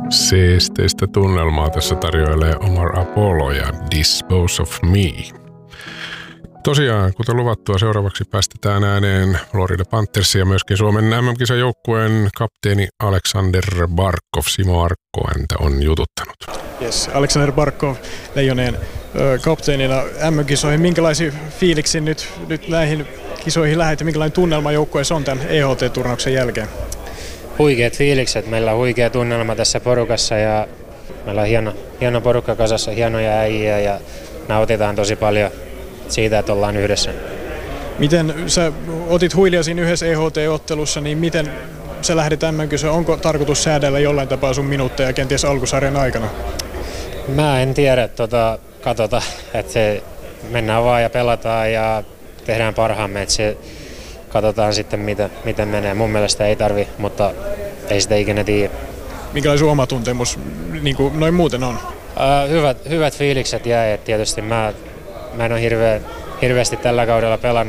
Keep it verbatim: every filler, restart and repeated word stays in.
Seesteistä tunnelmaa tässä tarjoilee Omar Apollo ja Dispose of Me. Tosiaan, kuten luvattua, seuraavaksi päästetään ääneen Florida Panthersin ja myöskin Suomen M M-kisajoukkueen kapteeni Aleksander Barkov. Simo Arkko häntä on jututtanut. Yes, Aleksander Barkov Leijonien ö, kapteenina M M-kisoihin. Minkälaisia fiiliksi nyt, nyt näihin kisoihin lähdet ja minkälainen tunnelma joukkueessa on tämän E H T-turnauksen jälkeen? Huikeat fiilikset. Meillä on huikea tunnelma tässä porukassa ja meillä on hieno, hieno porukka kasassa, hienoja äijiä ja nautitaan tosi paljon siitä, että ollaan yhdessä. Miten sä otit huilia siinä yhdessä E H T-ottelussa, niin miten sä lähdet M M-kisoihin? Onko tarkoitus säädellä jollain tapaa sun minuutteja kenties alkusarjan aikana? Mä en tiedä, tota, katsota, että se mennään vaan ja pelataan ja tehdään parhaamme, että se katsotaan sitten miten, miten menee. Mun mielestä ei tarvi, mutta ei sitä ikinä tiedä. Minkälainen sun oma tuntemus niin kuin noin muuten on? Uh, hyvät, hyvät fiilikset jäi, että tietysti mä, mä en ole hirveä, hirveästi tällä kaudella pelannut.